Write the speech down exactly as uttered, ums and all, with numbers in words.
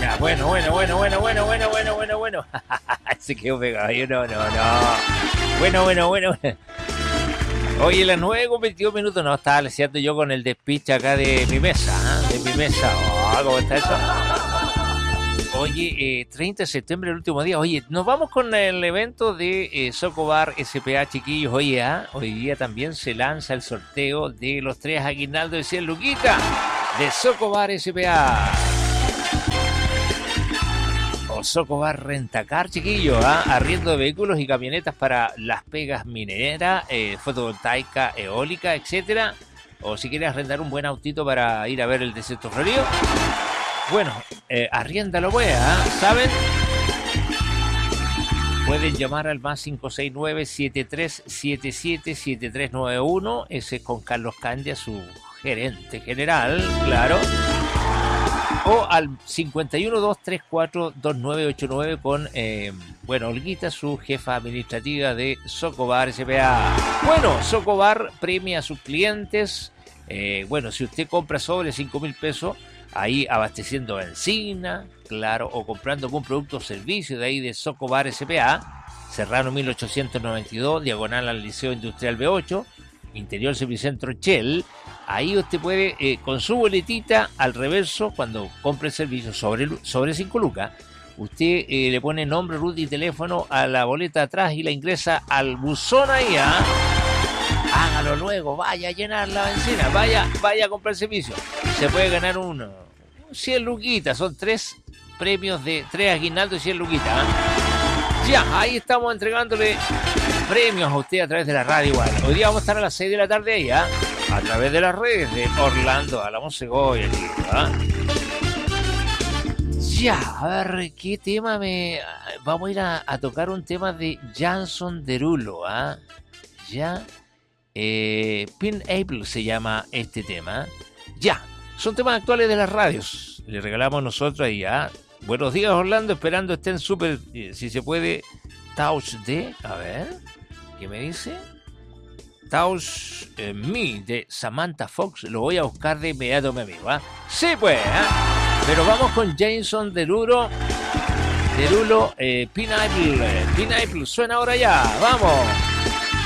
Ya, bueno, bueno, bueno, bueno, bueno, bueno, bueno, bueno, bueno. Se quedó pegado. Yo no, no, no. Bueno, bueno, bueno. Oye, las nueve con veintidós minutos, no, estaba leseando yo con el despiche acá de mi mesa, ¿eh? De mi mesa. Oh, ¿cómo está eso? Oye, eh, treinta de septiembre, el último día. Oye, nos vamos con el evento de eh, Socobar S P A, chiquillos. Oye, ¿ah? Hoy día también se lanza el sorteo de los tres aguinaldos de cien luquitas de Socobar S P A. O Socobar Rentacar, chiquillos, ¿ah? Arriendo de vehículos y camionetas para las pegas mineras, eh, fotovoltaica, eólica, etcétera. O si quieres arrendar un buen autito para ir a ver el desierto florido. Bueno, eh, arriéndalo, pues, ¿eh? ¿Saben? Pueden llamar al más cinco seis nueve, siete tres siete siete, siete tres nueve uno. Ese es con Carlos Candia, su gerente general, claro. O al cincuenta y uno, doscientos treinta y cuatro, veintinueve ochenta y nueve con, eh, bueno, Olguita, su jefa administrativa de Socobar S P A. Bueno, Socobar premia a sus clientes. Eh, bueno, si usted compra sobre cinco mil pesos, ahí abasteciendo benzina, claro, o comprando algún producto o servicio de ahí de Socobar S P A, Serrano mil ochocientos noventa y dos, diagonal al Liceo Industrial B ocho, Interior Servicentro Shell. Ahí usted puede, eh, con su boletita al reverso, cuando compre el servicio sobre, sobre cinco lucas, usted eh, le pone nombre, ruta y teléfono a la boleta atrás y la ingresa al buzón ahí, ¿ah? Hágalo luego, vaya a llenar la benzina, vaya, vaya a comprar el servicio. Se puede ganar un cien luquitas, son tres premios de tres aguinaldos y cien luquitas, ¿eh? Ya, ahí estamos entregándole premios a usted a través de la radio igual. Hoy día vamos a estar a las seis de la tarde ahí, ¿eh? A través de las redes de Orlando, a la Monsegoya, ¿eh? Ya, a ver, ¿qué tema me...? Vamos a ir a, a tocar un tema de Jason Derulo, ¿ah? ¿eh? Ya, eh, Pin Apple se llma este tema. Ya, son temas actuales de las radios. Le regalamos nosotros ahí, ¿ah? ¿eh? Buenos días, Orlando, esperando estén súper, eh, si se puede, Touch de... A ver, ¿qué me dice? Touch eh, Me de Samantha Fox. Lo voy a buscar de inmediato, mi amigo, ¿ah? ¿eh? Sí, pues, ¿eh? Pero vamos con Jason Derulo. Derulo, eh, Pin Apple. Pin Apple, suena ahora ya. ¡Vamos!